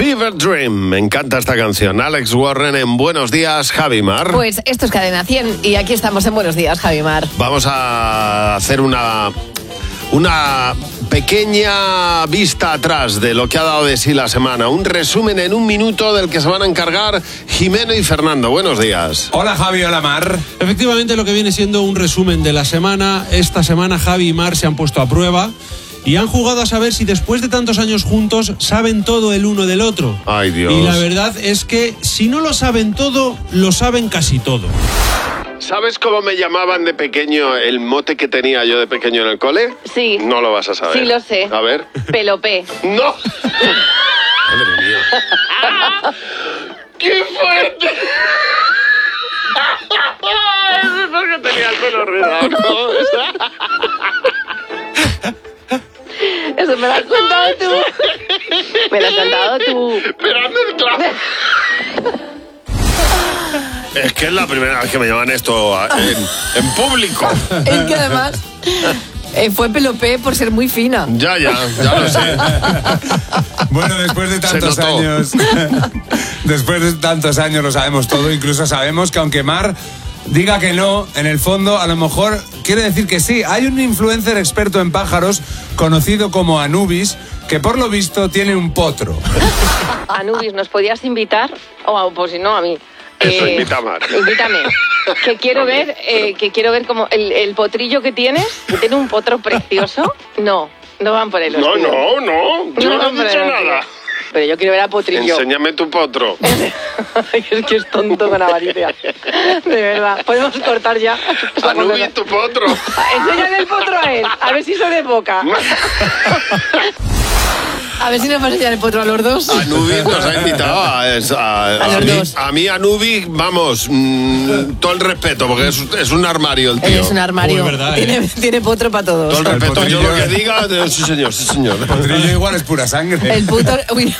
Fever Dream. Me encanta esta canción. Alex Warren en Buenos Días, Javi Mar. Pues esto es Cadena 100 y aquí estamos en Buenos Días, Javi Mar. Vamos a hacer una pequeña vista atrás de lo que ha dado de sí la semana. Un resumen en un minuto del que se van a encargar Jimeno y Fernando. Buenos días. Hola Javi, hola Mar. Efectivamente, lo que viene siendo un resumen de la semana. Esta semana Javi y Mar se han puesto a prueba y han jugado a saber si después de tantos años juntos saben todo el uno del otro. Ay, Dios. Y la verdad es que si no lo saben todo, lo saben casi todo. ¿Sabes cómo me llamaban de pequeño, el mote que tenía yo de pequeño en el cole? Sí. No lo vas a saber. Sí, lo sé. A ver. Pelopé. ¡No! ¡Madre mía! ¡Qué fuerte! Eso es porque tenía el pelo rizado, ¿no? Eso me lo has contado tú. Me lo has contado tú. Pero has mezclado. Es que es la primera vez que me llaman esto en público. Es que además fue Pelopé por ser muy fina. Ya lo sé. Bueno, después de tantos Se notó. años, lo sabemos todo. Incluso sabemos que aunque Mar diga que no, en el fondo a lo mejor quiere decir que sí. Hay un influencer experto en pájaros conocido como Anubis que por lo visto tiene un potro. Anubis, ¿nos podías invitar? O pues si no, a mí. Eso, invita a Mar. Invítame. Que quiero ver como el potrillo que tienes. ¿Tiene un potro precioso? No van por él. No. Yo no van he por dicho él, nada. Pero yo quiero ver a potrillo. Enséñame tu potro. Es que es tonto con avaricia. De verdad. Podemos cortar ya. Anubis, tu potro. Enséñale el potro a él. A ver si se de boca. A ver si nos va a enseñar el potro a los dos. Anubis nos ha invitado a los dos. A mí Anubis, vamos, todo el respeto, porque es un armario el tío. Él es un armario. Uy, verdad, tiene potro para todos. Todo el respeto, yo potrillo, lo que diga, sí señor. El potrillo igual es pura sangre. El puto... Uy.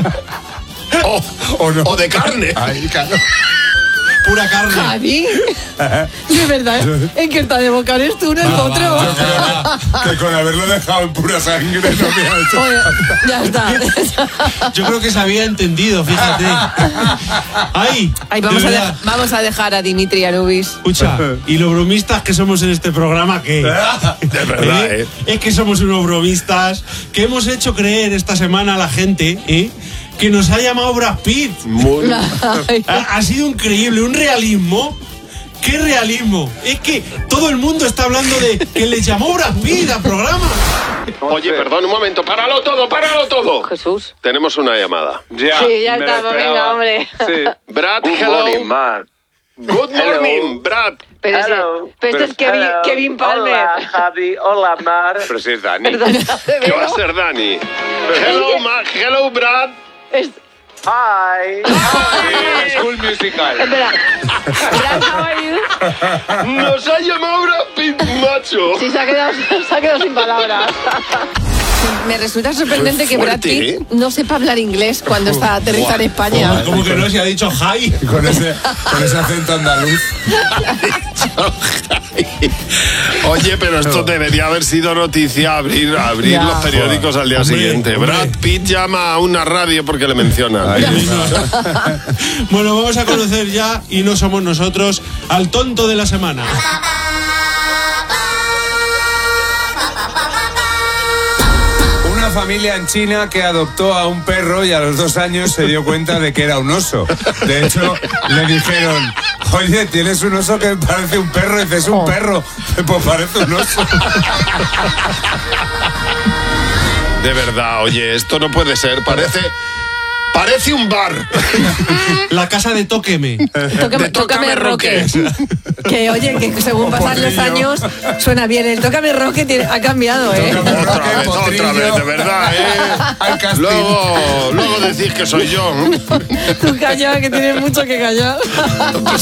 ¿O no? O de carne. Ay, claro. Pura carne. Javi. De verdad, el que está de boca eres tú, no el potro. Que con haberlo dejado en pura sangre no me ha hecho. Oye, ya está. Yo creo que se había entendido, fíjate. Ay, Vamos a dejar a Dimitri y a Anubis. Escucha, y los bromistas que somos en este programa, ¿qué? De verdad, Es que somos unos bromistas que hemos hecho creer esta semana a la gente, que nos ha llamado Brad Pitt. Ha sido increíble, un realismo. ¿Qué realismo? Es que todo el mundo está hablando de que le llamó Brad Pitt al programa. Oye, perdón, un momento, páralo todo. Jesús. Tenemos una llamada. Ya, Sí, ya está, venga, hombre. Sí. Brad, Good hello. morning, Mar. Good morning, Brad. Pero este es Kevin Palmer. Hola, Javi. Hola, Mar. Pero si es Dani. ¿Qué va a ser Dani? Hello, Brad. Hi. School Musical. Espera. Brad, how are you? Nos ha llamado Brad Pitt, macho. Sí, se ha quedado sin palabras. Me resulta sorprendente que Brad fuerte, Pitt no sepa hablar inglés cuando está aterrizando en España. ¿Cómo que no? Se ha dicho hi. Con ese acento andaluz. Oye, pero esto debería haber sido noticia, abrir Ya. los periódicos al día Hombre, siguiente. hombre. Brad Pitt llama a una radio porque le mencionan. Bueno, vamos a conocer ya, y no somos nosotros, al tonto de la semana. Una familia en China que adoptó a un perro y a los 2 años se dio cuenta de que era un oso. De hecho, le dijeron: oye, tienes un oso que parece un perro. Y dices, ¿un perro? Pues parece un oso. De verdad, oye, esto no puede ser. Parece un bar. La casa de Tóqueme. Tócame Roque. Que oye, que según pasan los años suena bien. El Tócame Roque ha cambiado, Otra vez, de verdad, Al casting. Luego decís que soy yo. Tú calla, que tienes mucho que callar.